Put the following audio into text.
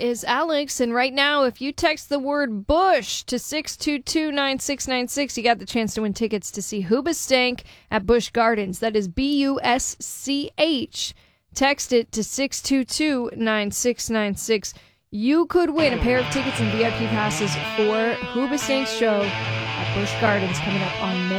is Alex, and right now, if you text the word Bush to 622-9696, you got the chance to win tickets to see Hoobastank at Busch Gardens. That is BUSCH. Text it to 622-9696. You could win a pair of tickets and VIP passes for Hoobastank's show at Busch Gardens coming up on May